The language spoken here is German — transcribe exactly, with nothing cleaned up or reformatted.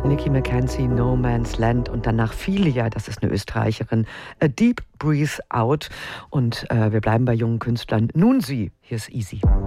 Nikki McKenzie, No Man's Land und danach Filia, das ist eine Österreicherin, A Deep Breathe Out. Und äh, wir bleiben bei jungen Künstlern. Nun sie, hier ist Easy.